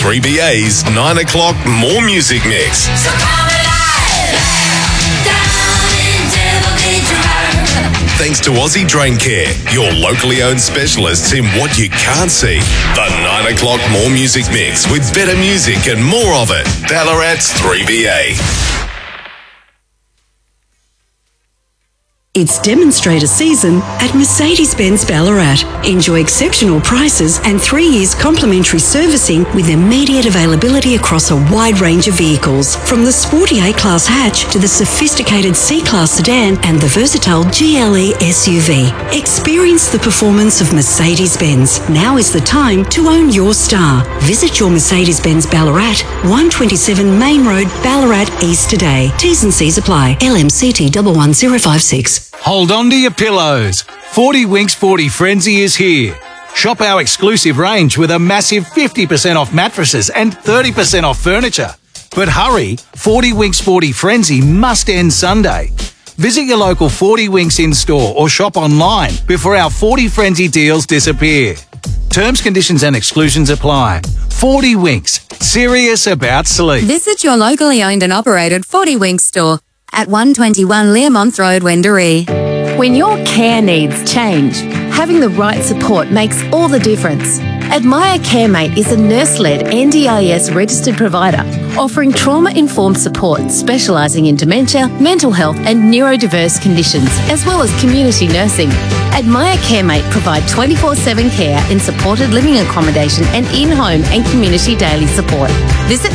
3BA's 9 o'clock More Music Mix. So come alive, down in Devil May Drive. Thanks to Aussie Drain Care, your locally owned specialists in what you can't see. The 9 o'clock More Music Mix with better music and more of it. Ballarat's 3BA. It's demonstrator season at Mercedes-Benz Ballarat. Enjoy exceptional prices and 3 years complimentary servicing with immediate availability across a wide range of vehicles, from the sporty A-Class hatch to the sophisticated C-Class sedan and the versatile GLE SUV. Experience the performance of Mercedes-Benz. Now is the time to own your star. Visit your Mercedes-Benz Ballarat, 127 Main Road, Ballarat East today. T's and C's apply. LMCT 11056. Hold on to your pillows. 40 Winks 40 Frenzy is here. Shop our exclusive range with a massive 50% off mattresses and 30% off furniture. But hurry, 40 Winks 40 Frenzy must end Sunday. Visit your local 40 Winks in-store or shop online before our 40 Frenzy deals disappear. Terms, conditions and exclusions apply. 40 Winks, serious about sleep. Visit your locally owned and operated 40 Winks store at 121 Learmonth Road, Wendouree. When your care needs change, having the right support makes all the difference. Admire CareMate is a nurse-led NDIS registered provider offering trauma-informed support specialising in dementia, mental health and neurodiverse conditions, as well as community nursing. Admire CareMate provide 24/7 care in supported living accommodation and in-home and community daily support. Visit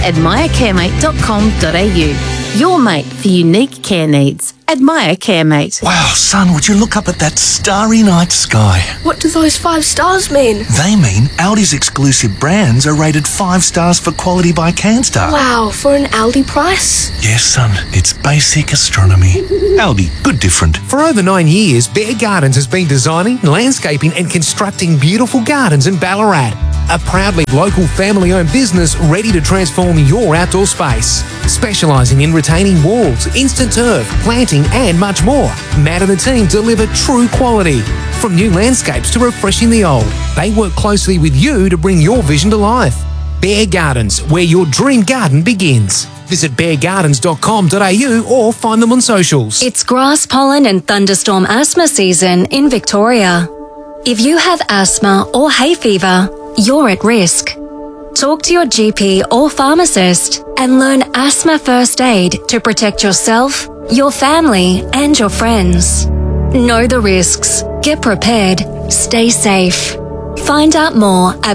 admirecaremate.com.au. Your mate for unique care needs. Admire CareMate. Wow, son, would you look up at that starry night sky? What do those 5 stars mean? They mean Aldi's exclusive brands are rated 5 stars for quality by CanStar. Wow, for an Aldi price? Yes, son, it's basic astronomy. Aldi, good different. For over 9 years, Bear Gardens has been designing, landscaping and constructing beautiful gardens in Ballarat. A proudly local family-owned business ready to transform your outdoor space. Specialising in retaining walls, instant turf, planting and much more. Matt and the team deliver true quality. From new landscapes to refreshing the old, they work closely with you to bring your vision to life. Bear Gardens, where your dream garden begins. Visit beargardens.com.au or find them on socials. It's grass pollen and thunderstorm asthma season in Victoria. If you have asthma or hay fever, you're at risk. Talk to your GP or pharmacist and learn asthma first aid to protect yourself, your family and your friends. Know the risks, get prepared, stay safe. Find out more at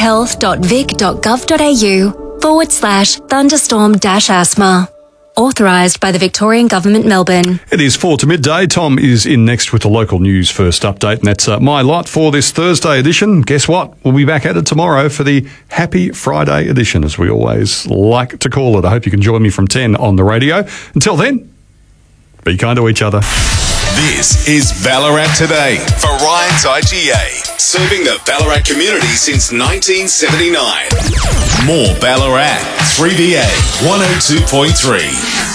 betterhealth.vic.gov.au/thunderstorm-asthma. Authorised by the Victorian Government, Melbourne. It is 4 to midday. Tom is in next with the local news first update, and that's my lot for this Thursday edition. Guess what? We'll be back at it tomorrow for the Happy Friday edition, as we always like to call it. I hope you can join me from 10 on the radio. Until then, be kind to each other. This is Ballarat Today for Ryan's IGA, serving the Ballarat community since 1979. More Ballarat, 3BA 102.3.